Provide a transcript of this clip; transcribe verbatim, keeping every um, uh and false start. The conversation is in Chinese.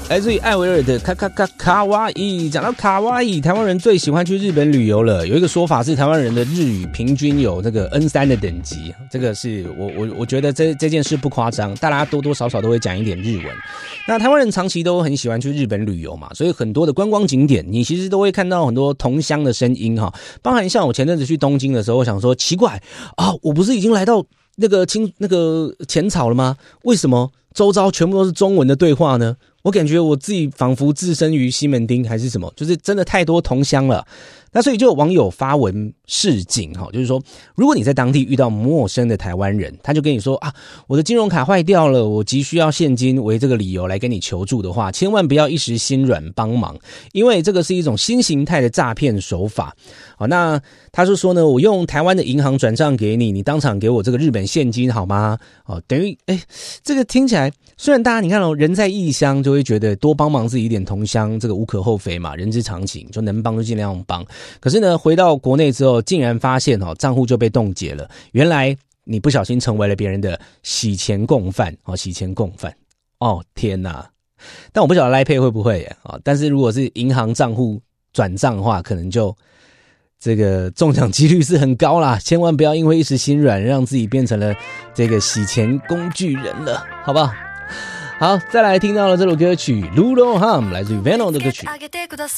来自于艾薇儿的卡卡卡卡哇伊。讲到卡哇伊，台湾人最喜欢去日本旅游了。有一个说法是，台湾人的日语平均有这个 N 三 的等级，这个是我我我觉得这这件事不夸张，大家多多少少都会讲一点日文。那台湾人长期都很喜欢去日本旅游嘛，所以很多的观光景点，你其实都会看到很多同乡的声音哈。包含像我前阵子去东京的时候，我想说奇怪啊，我不是已经来到那个清那个浅草了吗？为什么周遭全部都是中文的对话呢？我感觉我自己仿佛置身于西门町还是什么，就是真的太多同乡了。那所以就有网友发文示警，就是说如果你在当地遇到陌生的台湾人，他就跟你说啊，我的金融卡坏掉了，我急需要现金为这个理由来跟你求助的话，千万不要一时心软帮忙，因为这个是一种新形态的诈骗手法。好，那他就说呢，我用台湾的银行转账给你，你当场给我这个日本现金好吗？哦，等于哎，这个听起来虽然大家你看哦，人在异乡就会觉得多帮忙自己一点同乡，这个无可厚非嘛，人之常情，就能帮就尽量帮。可是呢，回到国内之后，竟然发现哦，账户就被冻结了。原来你不小心成为了别人的洗钱共犯哦，洗钱共犯哦，天哪！但我不晓得 Line Pay 会不会耶啊？但是如果是银行账户转账的话，可能就这个中奖几率是很高啦，千万不要因为一时心软，让自己变成了这个洗钱工具人了，好不好？好，再来听到了这首歌曲《Ludo Hum》，来自于 Venom 的歌曲。